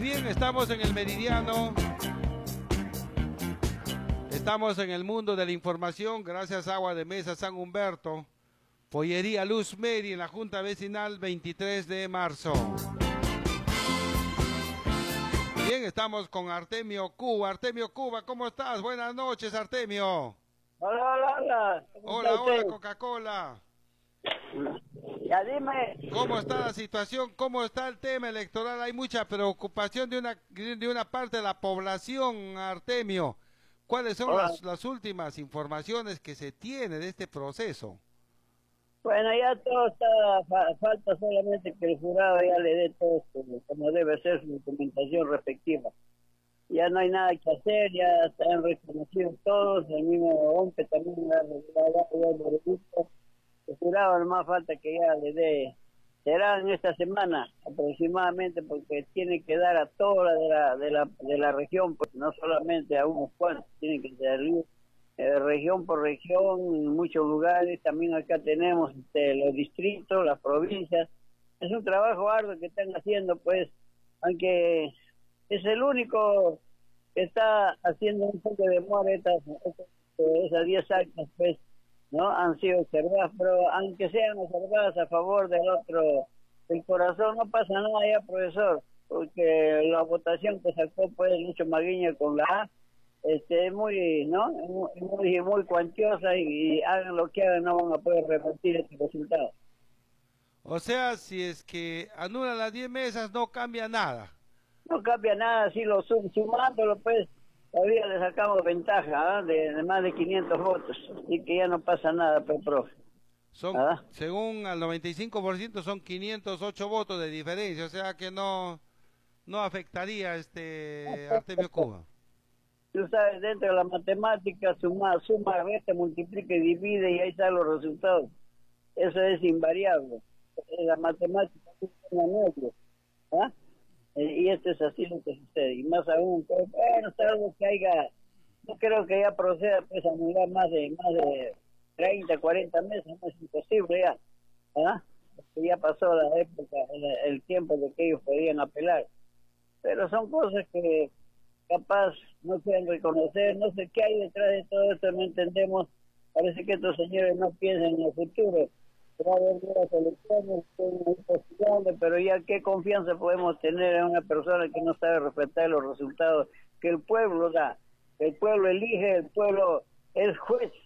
bien, estamos en el meridiano. Estamos en el mundo de la información, gracias a Agua de Mesa San Humberto. Pollería Luz Meri en la Junta Vecinal 23 de marzo. Bien, estamos con Artemio Cuba. Artemio Cuba, ¿cómo estás? Buenas noches, Artemio. Hola, hola, hola. Hola, hola, Coca-Cola. Ya dime. ¿Cómo está la situación? ¿Cómo está el tema electoral? Hay mucha preocupación de una parte de la población, Artemio. ¿Cuáles son las últimas informaciones que se tiene de este proceso? Bueno, ya todo está, falta solamente que el jurado ya le dé todo como debe ser su documentación respectiva. Ya no hay nada que hacer, ya están reconocidos todos, el mismo OMPE también el jurado, no más falta que ya le dé, será en esta semana aproximadamente, porque tiene que dar a toda de la región, pues no solamente a unos cuantos, tiene que salir región por región, en muchos lugares. También acá tenemos los distritos, las provincias. Es un trabajo arduo que están haciendo, pues, aunque es el único que está haciendo un poco de demora. Esas 10 actas, pues, no han sido observadas, pero aunque sean observadas a favor del otro, del corazón, no pasa nada ya, profesor, porque la votación que sacó, pues, Lucho Maguiña con la A, es muy, ¿no? Muy cuantiosa, y hagan lo que hagan, no van a poder revertir este resultado. O sea, si es que anulan las 10 mesas, no cambia nada. No cambia nada, si lo sumándolo, pues, todavía le sacamos ventaja, de más de 500 votos, así que ya no pasa nada, pues, profe. Son, según al 95%, son 508 votos de diferencia, o sea que no afectaría Artemio Cuba. Tú sabes, dentro de la matemática, suma, resta, multiplica y divide, y ahí están los resultados. Eso es invariable. La matemática es una media, y esto es así lo que sucede. Y más aún, pero bueno, salvo que haya, no creo que ya proceda, pues, a anular más de 30, 40 meses, no es imposible ya, porque ya pasó la época, el tiempo de que ellos podían apelar. Pero son cosas que capaz no quieren reconocer, no sé qué hay detrás de todo esto, no entendemos. Parece que estos señores no piensan en el futuro. Va a haber nuevas elecciones, pero ya qué confianza podemos tener en una persona que no sabe respetar los resultados que el pueblo da. El pueblo elige, el pueblo es juez